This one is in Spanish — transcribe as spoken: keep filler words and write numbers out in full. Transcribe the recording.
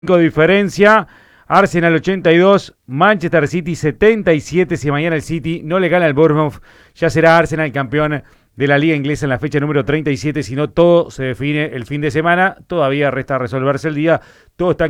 diferencia. Arsenal ochenta y dos, Manchester City setenta y siete. Si mañana el City no le gana al Bournemouth, ya será Arsenal campeón de la Liga Inglesa en la fecha número treinta y siete. Si no, todo se define el fin de semana. Todavía resta resolverse el día. Todo está